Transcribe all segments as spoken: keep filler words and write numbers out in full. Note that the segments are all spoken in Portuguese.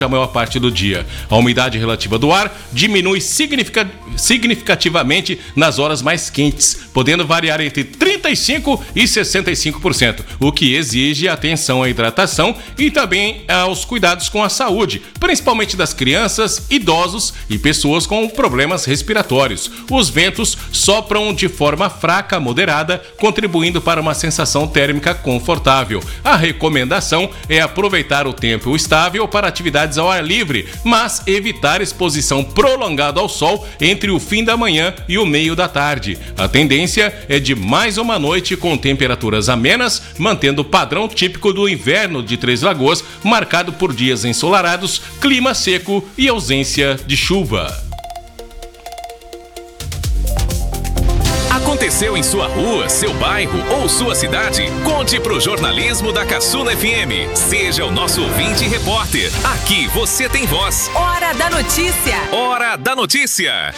a maior parte do dia. A umidade relativa do ar diminui significa- significativamente nas horas mais quentes, podendo variar entre trinta e cinco por cento e sessenta e cinco por cento, o que exige atenção à hidratação e também aos cuidados com a saúde, principalmente das crianças, idosos e pessoas com problemas respiratórios. Os ventos sopram de forma fraca a moderada, contribuindo para uma sensação térmica confortável. A recomendação é aproveitar o tempo estável para atividades ao ar livre, mas evitar exposição prolongada ao sol entre o fim da manhã e o meio da tarde. A tendência é de mais uma noite com temperaturas amenas, mantendo o padrão típico do inverno de Três Lagoas, marcado por dias ensolarados, clima seco e ausência de chuva. Aconteceu em sua rua, seu bairro ou sua cidade? Conte pro jornalismo da Caçula F M. Seja o nosso ouvinte e repórter. Aqui você tem voz. Hora da notícia. Hora da notícia.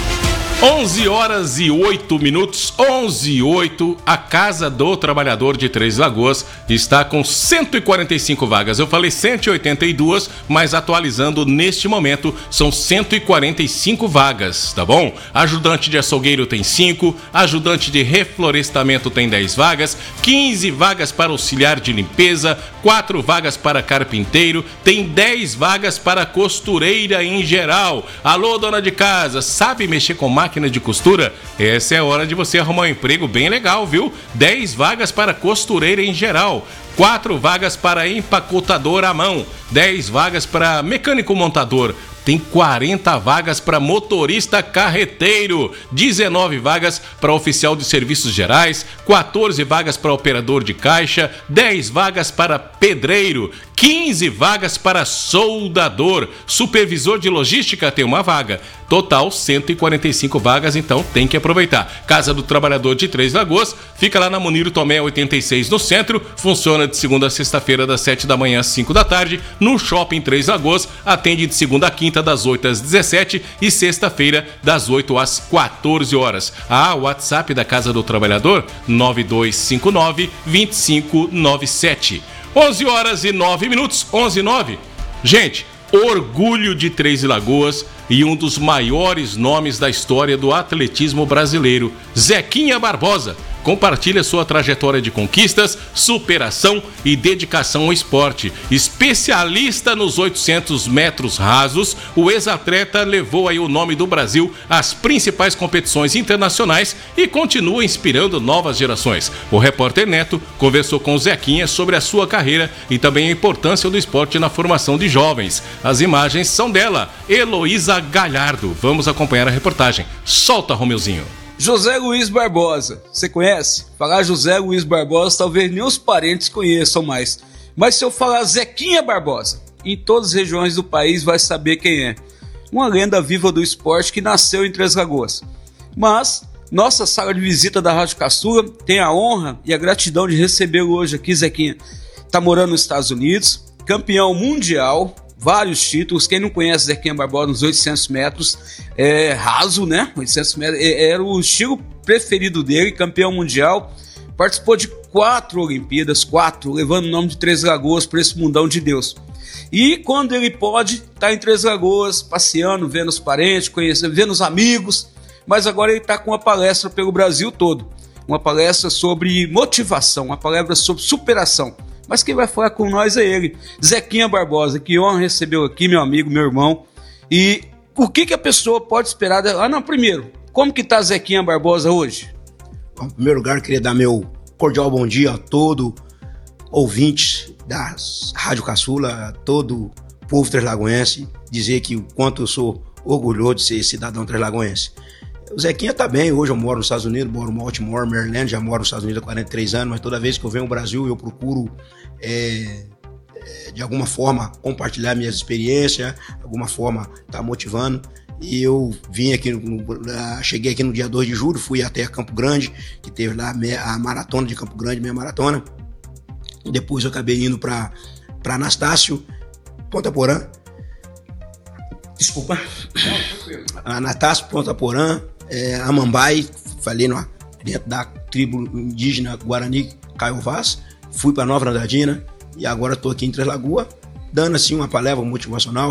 onze horas e oito minutos, onze e oito, a Casa do Trabalhador de Três Lagoas está com cento e quarenta e cinco vagas. Eu falei cento e oitenta e duas, mas atualizando neste momento são cento e quarenta e cinco vagas, tá bom? Ajudante de açougueiro tem cinco, ajudante de reflorestamento tem dez vagas, quinze vagas para auxiliar de limpeza, quatro vagas para carpinteiro, tem dez vagas para costureira em geral. Alô, dona de casa, sabe mexer com máquina de costura? Essa é a hora de você arrumar um emprego bem legal, viu? dez vagas para costureira em geral, quatro vagas para empacotador à mão, dez vagas para mecânico montador, tem quarenta vagas para motorista carreteiro, dezenove vagas para oficial de serviços gerais, quatorze vagas para operador de caixa, dez vagas para pedreiro, quinze vagas para soldador, supervisor de logística tem uma vaga, total cento e quarenta e cinco vagas, então tem que aproveitar. Casa do Trabalhador de Três Lagoas, fica lá na Muniro Tomé oitenta e seis no centro, funciona de segunda a sexta-feira das sete da manhã às cinco da tarde, no Shopping Três Lagoas, atende de segunda a quinta das oito às dezessete e sexta-feira das oito às quatorze horas. Ah, o WhatsApp da Casa do Trabalhador, nove dois cinco nove, dois cinco nove sete. onze horas e nove minutos, onze e nove. Gente, orgulho de Três Lagoas e um dos maiores nomes da história do atletismo brasileiro, Zequinha Barbosa. Compartilha sua trajetória de conquistas, superação e dedicação ao esporte. Especialista nos oitocentos metros rasos, o ex-atleta levou aí o nome do Brasil às principais competições internacionais e continua inspirando novas gerações. O repórter Neto conversou com o Zequinha sobre a sua carreira e também a importância do esporte na formação de jovens. As imagens são dela, Heloísa Galhardo. Vamos acompanhar a reportagem. Solta, Romeuzinho. José Luiz Barbosa, você conhece? Falar José Luiz Barbosa, talvez nem os parentes conheçam mais. Mas se eu falar Zequinha Barbosa, em todas as regiões do país vai saber quem é. Uma lenda viva do esporte que nasceu em Três Lagoas. Mas nossa sala de visita da Rádio Caçula tem a honra e a gratidão de recebê-lo hoje aqui, Zequinha. Está morando nos Estados Unidos, campeão mundial, vários títulos. Quem não conhece Zequinha Barbosa nos oitocentos metros, é raso, né? oitocentos metros, era o estilo preferido dele, campeão mundial. Participou de quatro Olimpíadas, quatro, levando o nome de Três Lagoas para esse mundão de Deus. E quando ele pode, tá em Três Lagoas, passeando, vendo os parentes, conhecendo, vendo os amigos. Mas agora ele está com uma palestra pelo Brasil todo. Uma palestra sobre motivação, uma palestra sobre superação. Mas quem vai falar com nós é ele, Zequinha Barbosa. Que honra recebeu aqui, meu amigo, meu irmão. E o que, que a pessoa pode esperar dela? Ah, não, primeiro, como que tá Zequinha Barbosa hoje? Bom, em primeiro lugar, eu queria dar meu cordial bom dia a todo ouvinte da Rádio Caçula, a todo povo treslagoense, dizer que o quanto eu sou orgulhoso de ser cidadão treslagoense. O Zequinha tá bem, hoje eu moro nos Estados Unidos, moro em Baltimore, Maryland, já moro nos Estados Unidos há quarenta e três anos, mas toda vez que eu venho ao Brasil eu procuro, é, é, de alguma forma, compartilhar minhas experiências, de alguma forma tá motivando. E eu vim aqui, no, cheguei aqui no dia dois de julho, fui até Campo Grande, que teve lá a maratona de Campo Grande, minha maratona. E depois eu acabei indo para Anastácio, Ponta Porã. Desculpa. Anastácio, Ponta Porã, é, Amambai, falei no, dentro da tribo indígena Guarani Caiovás, fui para Nova Andradina e agora estou aqui em Três Lagoas dando assim uma palavra motivacional,